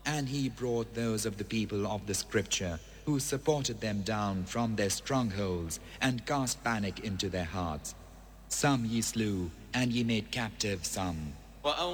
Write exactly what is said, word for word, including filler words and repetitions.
And he brought those of the people of the scripture who supported them down from their strongholds and cast panic into their hearts. Some ye slew, and ye made captive some.